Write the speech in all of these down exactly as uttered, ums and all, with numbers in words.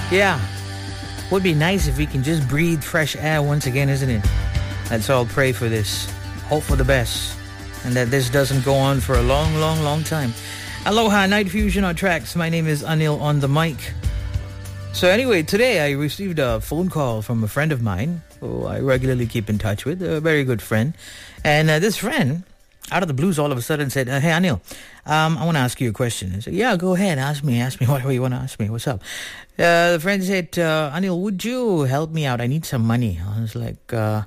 Yeah, would be nice if we can just breathe fresh air once again, isn't it? Let's all pray for this. Hope for the best. And that this doesn't go on for a long, long, long time. Aloha, Night Fusion on Tracks. My name is Anil on the mic. So anyway, today I received a phone call from a friend of mine who I regularly keep in touch with, a very good friend. And uh, this friend, out of the blues, all of a sudden said, uh, hey, Anil, um, I want to ask you a question. I said, yeah, go ahead. Ask me. Ask me whatever you want to ask me. What's up? Uh, the friend said, uh, Anil, would you help me out? I need some money. I was like, uh,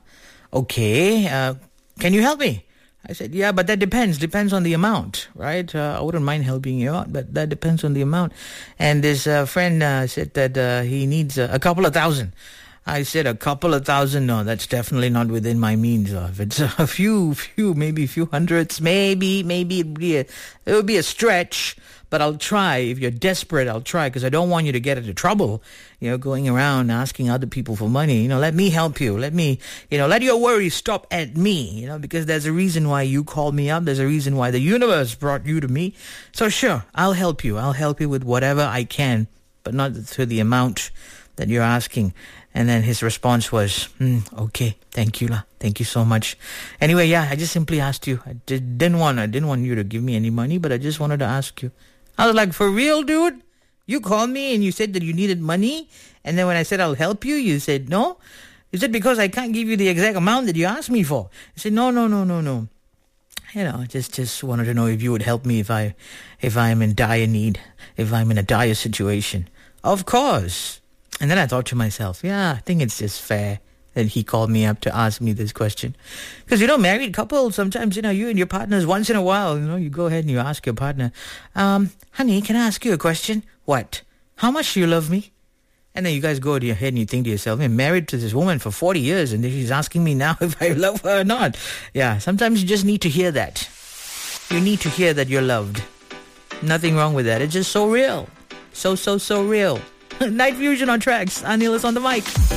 okay, uh, can you help me? I said, yeah, but that depends. Depends on the amount, right? Uh, I wouldn't mind helping you out, but that depends on the amount. And this uh, friend uh, said that uh, he needs uh, a couple of thousand. I said, a couple of thousand? No, that's definitely not within my means. Uh, if it's a few, few, maybe a few hundreds, maybe, maybe it'd be a, it would be a stretch. But I'll try. If you're desperate, I'll try, because I don't want you to get into trouble, you know, going around asking other people for money. You know, let me help you. Let me, you know, let your worries stop at me, you know, because there's a reason why you called me up. There's a reason why the universe brought you to me. So sure, I'll help you. I'll help you with whatever I can, but not to the amount that you're asking. And then his response was, mm, okay, thank you, lah. Thank you so much. Anyway, yeah, I just simply asked you. I did, didn't want, I didn't want you to give me any money, but I just wanted to ask you. I was like, for real, dude? You called me and you said that you needed money, and then when I said I'll help you, you said no? You said because I can't give you the exact amount that you asked me for. I said, no, no, no, no, no. You know, just just wanted to know if you would help me if I if I'm in dire need, if I'm in a dire situation. Of course. And then I thought to myself, yeah, I think it's just fair that he called me up to ask me this question. Because, you know, married couples, sometimes, you know, you and your partners, once in a while, you know, you go ahead and you ask your partner, um, honey, can I ask you a question? What? How much do you love me? And then you guys go to your head and you think to yourself, I'm married to this woman for forty years and she's asking me now if I love her or not. Yeah, sometimes you just need to hear that. You need to hear that you're loved. Nothing wrong with that. It's just so real. So, so, so real. Night Fusion on Tracks. Anil is on the mic.